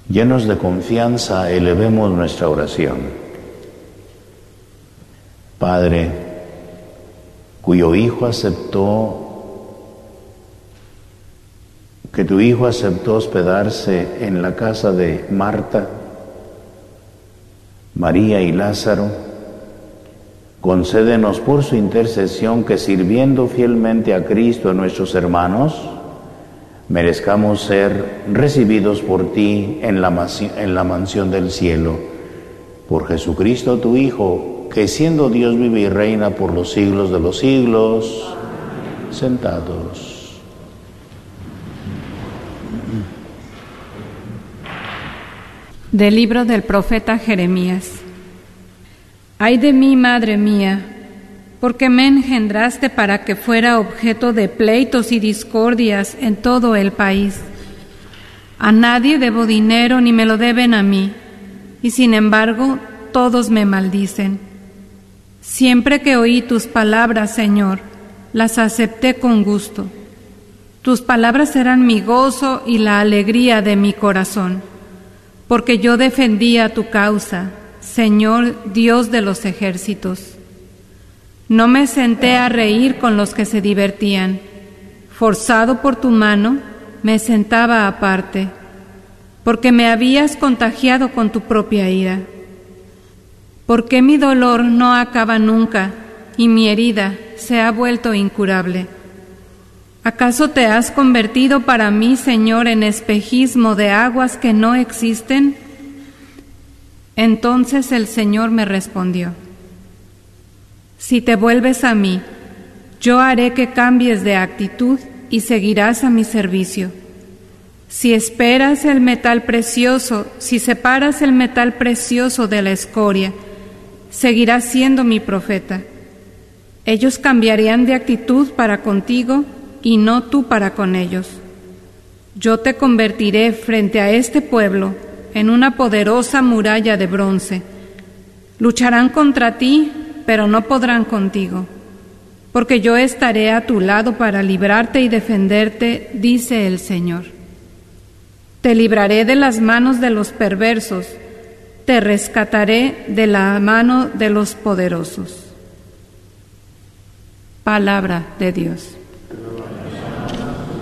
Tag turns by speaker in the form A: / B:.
A: Llenos de confianza, elevemos nuestra oración. Padre, que tu Hijo aceptó hospedarse en la casa de Marta, María y Lázaro, concédenos por su intercesión que, sirviendo fielmente a Cristo a nuestros hermanos, merezcamos ser recibidos por ti en la mansión del cielo. Por Jesucristo tu Hijo, que siendo Dios vive y reina por los siglos de los siglos. Sentados.
B: Del libro del profeta Jeremías. Ay de mí, madre mía, porque me engendraste para que fuera objeto de pleitos y discordias en todo el país. A nadie debo dinero ni me lo deben a mí, y sin embargo todos me maldicen. Siempre que oí tus palabras, Señor, las acepté con gusto. Tus palabras eran mi gozo y la alegría de mi corazón, porque yo defendía tu causa, Señor Dios de los ejércitos. No me senté a reír con los que se divertían. Forzado por tu mano, me sentaba aparte, porque me habías contagiado con tu propia ira. ¿Por qué mi dolor no acaba nunca y mi herida se ha vuelto incurable? ¿Acaso te has convertido para mí, Señor, en espejismo de aguas que no existen? Entonces el Señor me respondió: si te vuelves a mí, yo haré que cambies de actitud y seguirás a mi servicio. Si esperas el metal precioso, si separas el metal precioso de la escoria, seguirás siendo mi profeta. Ellos cambiarían de actitud para contigo y no tú para con ellos. Yo te convertiré frente a este pueblo en una poderosa muralla de bronce. Lucharán contra ti, pero no podrán contigo, porque yo estaré a tu lado para librarte y defenderte, dice el Señor. Te libraré de las manos de los perversos, te rescataré de la mano de los poderosos. Palabra de Dios.